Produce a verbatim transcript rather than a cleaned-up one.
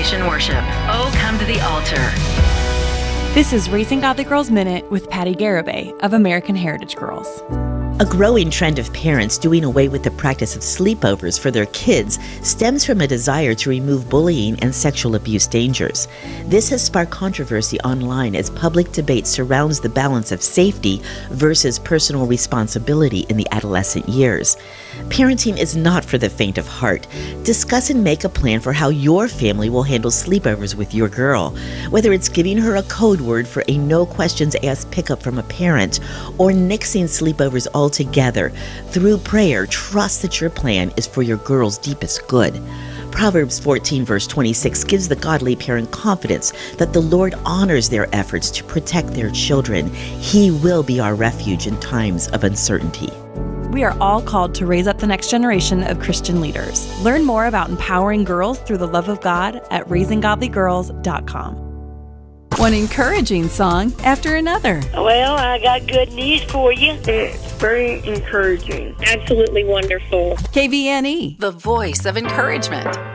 Generation Worship. Oh, come to the altar. This is Raising Godly Girls Minute with Patty Garibay of American Heritage Girls. A growing trend of parents doing away with the practice of sleepovers for their kids stems from a desire to remove bullying and sexual abuse dangers. This has sparked controversy online as public debate surrounds the balance of safety versus personal responsibility in the adolescent years. Parenting is not for the faint of heart. Discuss and make a plan for how your family will handle sleepovers with your girl, whether it's giving her a code word for a no questions asked pickup from a parent or nixing sleepovers all together. Through prayer, trust that your plan is for your girl's deepest good. Proverbs fourteen verse twenty-six gives the godly parent confidence that the Lord honors their efforts to protect their children. He will be our refuge in times of uncertainty. We are all called to raise up the next generation of Christian leaders. Learn more about empowering girls through the love of God at raising godly girls dot com. One encouraging song after another. Well, I got good news for you. It's very encouraging. Absolutely wonderful. K V N E, the voice of encouragement.